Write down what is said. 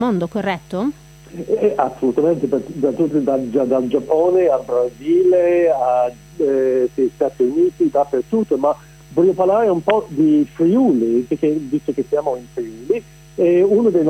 mondo, corretto? Assolutamente, dal Giappone al Brasile, agli Stati Uniti, dappertutto, ma voglio parlare un po' di Friuli, perché visto che siamo in Friuli, uno dei